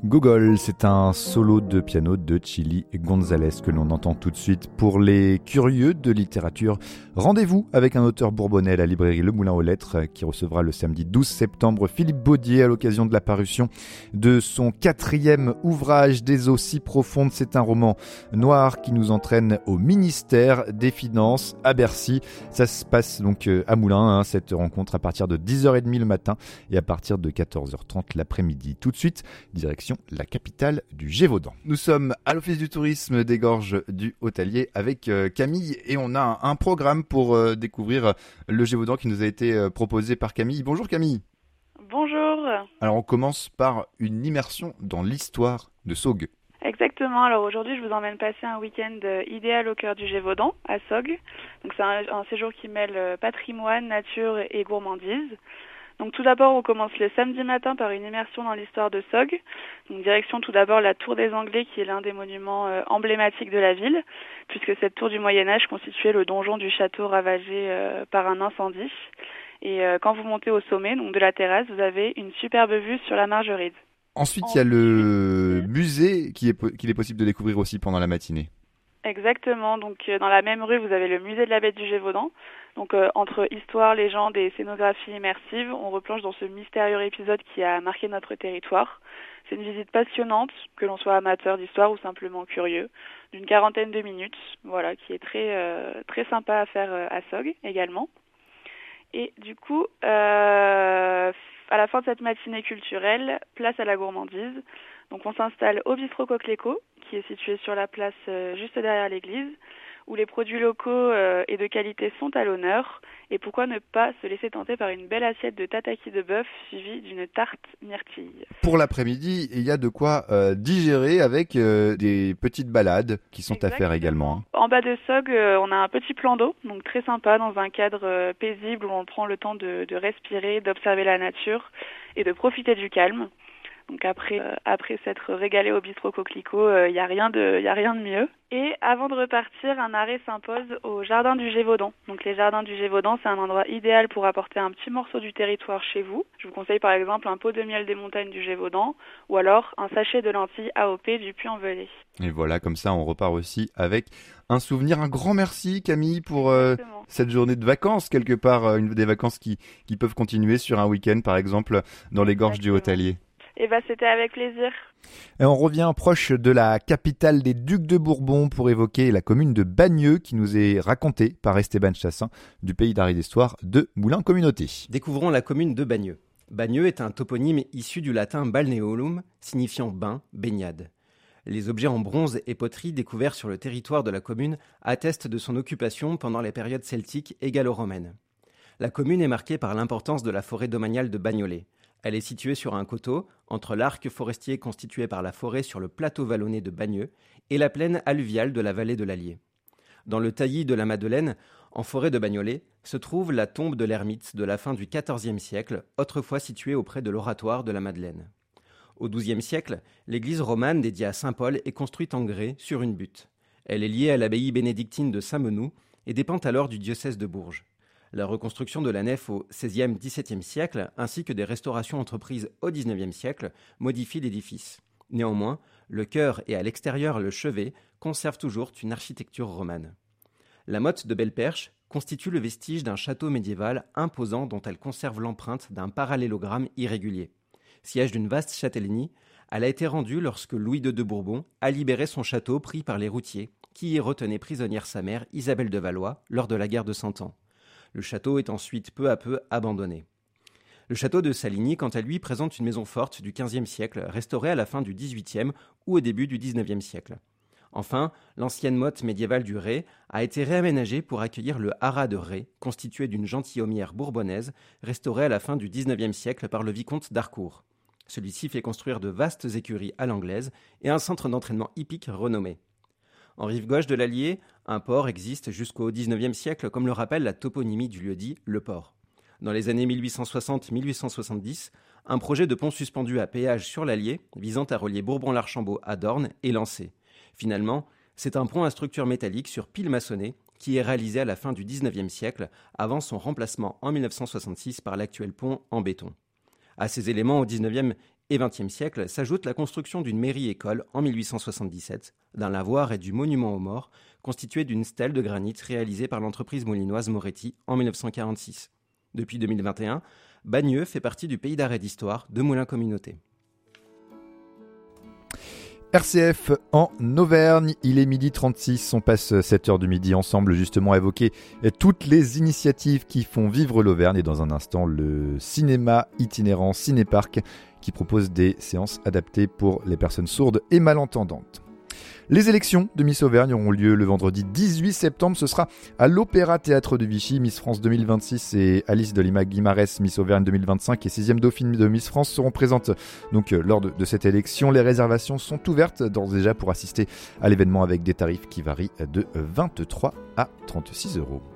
Gogol, c'est un solo de piano de Chili González que l'on entend tout de suite. Pour les curieux de littérature, rendez-vous avec un auteur bourbonnais à la librairie Le Moulin aux Lettres qui recevra le samedi 12 septembre Philippe Baudier à l'occasion de la parution de son 4e ouvrage Des eaux si profondes. C'est un roman noir qui nous entraîne au ministère des Finances à Bercy. Ça se passe donc à Moulins, cette rencontre à partir de 10h30 le matin et à partir de 14h30 l'après-midi. Tout de suite, direction la capitale du Gévaudan. Nous sommes à l'Office du tourisme des Gorges du Haut-Allier avec Camille et on a un programme pour découvrir le Gévaudan qui nous a été proposé par Camille. Bonjour Camille. Bonjour. Alors on commence par une immersion dans l'histoire de Saugues. Exactement, alors aujourd'hui je vous emmène passer un week-end idéal au cœur du Gévaudan, à Saugues. Donc c'est un séjour qui mêle patrimoine, nature et gourmandise. Donc tout d'abord, on commence le samedi matin par une immersion dans l'histoire de Saugues. Donc direction tout d'abord la tour des Anglais qui est l'un des monuments emblématiques de la ville, puisque cette tour du Moyen-Âge constituait le donjon du château ravagé par un incendie. Et quand vous montez au sommet donc de la terrasse, vous avez une superbe vue sur la Margeride. Ensuite, il y a le musée qu'il est possible de découvrir aussi pendant la matinée. Exactement, donc dans la même rue, vous avez le musée de la Bête du Gévaudan. Donc entre histoire, légende et scénographie immersive, on replonge dans ce mystérieux épisode qui a marqué notre territoire. C'est une visite passionnante, que l'on soit amateur d'histoire ou simplement curieux, d'une 40aine de minutes, voilà, qui est très sympa à faire à Saugues également. Et du coup, à la fin de cette matinée culturelle, place à la gourmandise. Donc on s'installe au bistrot Coquelicot, qui est situé sur la place juste derrière l'église, où les produits locaux et de qualité sont à l'honneur. Et pourquoi ne pas se laisser tenter par une belle assiette de tataki de bœuf suivie d'une tarte myrtille. Pour l'après-midi, il y a de quoi digérer avec des petites balades qui sont à faire également. En bas de Saugues, on a un petit plan d'eau, donc très sympa, dans un cadre paisible où on prend le temps de respirer, d'observer la nature et de profiter du calme. Donc après s'être régalé au bistrot Coquelicot, y a rien de mieux. Et avant de repartir, un arrêt s'impose au jardin du Gévaudan. Donc les jardins du Gévaudan, c'est un endroit idéal pour apporter un petit morceau du territoire chez vous. Je vous conseille par exemple un pot de miel des montagnes du Gévaudan ou alors un sachet de lentilles AOP du Puy-en-Velay. Et voilà, comme ça on repart aussi avec un souvenir. Un grand merci Camille pour cette journée de vacances quelque part, des vacances qui peuvent continuer sur un week-end par exemple dans les gorges du Haut-Allier. Eh ben, c'était avec plaisir. Et on revient proche de la capitale des Ducs de Bourbon pour évoquer la commune de Bagneux qui nous est racontée par Esteban Chassin du pays d'art et d'histoire de Moulins Communauté. Découvrons la commune de Bagneux. Bagneux est un toponyme issu du latin balneolum, signifiant bain, baignade. Les objets en bronze et poterie découverts sur le territoire de la commune attestent de son occupation pendant les périodes celtiques et gallo-romaines. La commune est marquée par l'importance de la forêt domaniale de Bagnolet. Elle est située sur un coteau, entre l'arc forestier constitué par la forêt sur le plateau vallonné de Bagneux et la plaine alluviale de la vallée de l'Allier. Dans le taillis de la Madeleine, en forêt de Bagnolet, se trouve la tombe de l'ermite de la fin du XIVe siècle, autrefois située auprès de l'oratoire de la Madeleine. Au XIIe siècle, l'église romane dédiée à saint Paul est construite en grès sur une butte. Elle est liée à l'abbaye bénédictine de Saint-Menou et dépend alors du diocèse de Bourges. La reconstruction de la nef au XVIe-XVIIe siècle, ainsi que des restaurations entreprises au XIXe siècle, modifient l'édifice. Néanmoins, le chœur et à l'extérieur le chevet conservent toujours une architecture romane. La motte de Belle-Perche constitue le vestige d'un château médiéval imposant dont elle conserve l'empreinte d'un parallélogramme irrégulier. Siège d'une vaste châtellenie, elle a été rendue lorsque Louis II de Bourbon a libéré son château pris par les routiers, qui y retenaient prisonnière sa mère Isabelle de Valois lors de la guerre de Cent Ans. Le château est ensuite peu à peu abandonné. Le château de Saligny, quant à lui, présente une maison forte du XVe siècle, restaurée à la fin du XVIIIe ou au début du XIXe siècle. Enfin, l'ancienne motte médiévale du Ré a été réaménagée pour accueillir le haras de Ré, constitué d'une gentilhommière bourbonnaise, restaurée à la fin du XIXe siècle par le vicomte d'Harcourt. Celui-ci fait construire de vastes écuries à l'anglaise et un centre d'entraînement hippique renommé. En rive gauche de l'Allier, un port existe jusqu'au XIXe siècle, comme le rappelle la toponymie du lieu-dit, le port. Dans les années 1860-1870, un projet de pont suspendu à péage sur l'Allier, visant à relier Bourbon-l'Archambault à Dorne, est lancé. Finalement, c'est un pont à structure métallique sur piles maçonnées qui est réalisé à la fin du XIXe siècle, avant son remplacement en 1966 par l'actuel pont en béton. À ces éléments au XIXe et XXe siècle s'ajoute la construction d'une mairie-école en 1877, d'un lavoir et du monument aux morts, constitué d'une stèle de granit réalisée par l'entreprise molinoise Moretti en 1946. Depuis 2021, Bagneux fait partie du pays d'arrêt d'histoire de Moulins Communauté. RCF en Auvergne, il est 12h36, on passe 7h du midi ensemble justement à évoquer toutes les initiatives qui font vivre l'Auvergne et dans un instant le cinéma itinérant Cinéparc qui propose des séances adaptées pour les personnes sourdes et malentendantes. Les élections de Miss Auvergne auront lieu le vendredi 18 septembre. Ce sera à l'Opéra Théâtre de Vichy. Miss France 2026 et Alice de Lima-Guimarès, Miss Auvergne 2025 et 6e Dauphine de Miss France seront présentes. Donc lors de cette élection, les réservations sont ouvertes d'ores et déjà pour assister à l'événement avec des tarifs qui varient de 23 à 36 €.